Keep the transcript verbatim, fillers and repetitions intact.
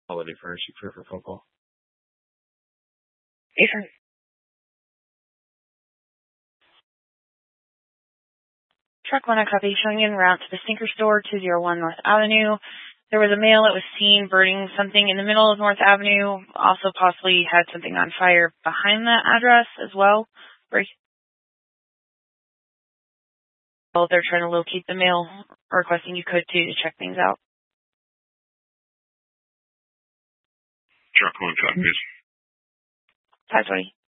Holiday Furnishing for for phone call. Ethan. Truck one, I copy, showing you en route to the Stinker Store, two oh one North Avenue. There was a male that was seen burning something in the middle of North Avenue, also possibly had something on fire behind that address as well. Well, they're trying to locate the male, requesting you could too to check things out. Truck one, copies. five twenty.